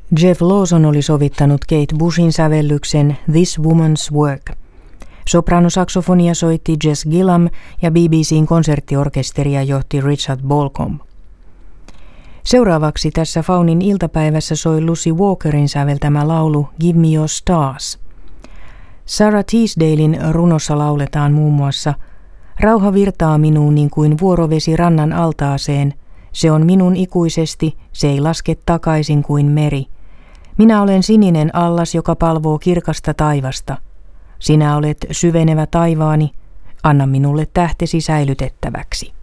Jeff Lawson oli sovittanut Kate Bushin sävellyksen This Woman's Work. Sopranosaksofonia soitti Jess Gillam ja BBC:n konserttiorkesteria johti Richard Bolcombe. Seuraavaksi tässä Faunin iltapäivässä soi Lucy Walkerin säveltämä laulu Give Me Your Stars. Sarah Teasdalen runossa lauletaan muun muassa: Rauha virtaa minuun niin kuin vuorovesi rannan altaaseen. Se on minun ikuisesti, se ei laske takaisin kuin meri. Minä olen sininen allas, joka palvoo kirkasta taivasta. Sinä olet syvenevä taivaani, anna minulle tähtesi säilytettäväksi.